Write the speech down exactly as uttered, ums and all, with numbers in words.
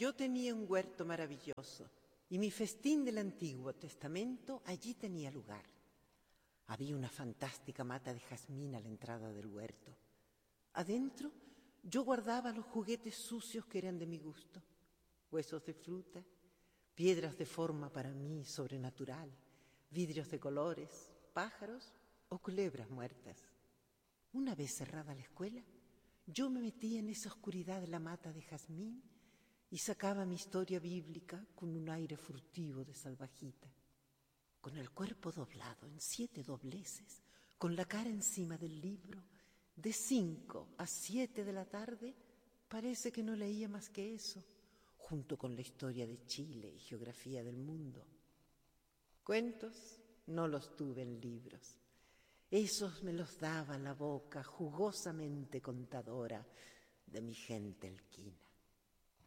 yo tenía un huerto maravilloso y mi festín del Antiguo Testamento allí tenía lugar. Había una fantástica mata de jazmín a la entrada del huerto. Adentro yo guardaba los juguetes sucios que eran de mi gusto, huesos de fruta, piedras de forma para mí sobrenatural, vidrios de colores, pájaros o culebras muertas. Una vez cerrada la escuela, yo me metía en esa oscuridad de la mata de jazmín y sacaba mi historia bíblica con un aire furtivo de salvajita. Con el cuerpo doblado en siete dobleces, con la cara encima del libro, de cinco a siete de la tarde, parece que no leía más que eso, junto con la historia de Chile y geografía del mundo. Cuentos no los tuve en libros. Esos me los daba la boca jugosamente contadora de mi gente elquina.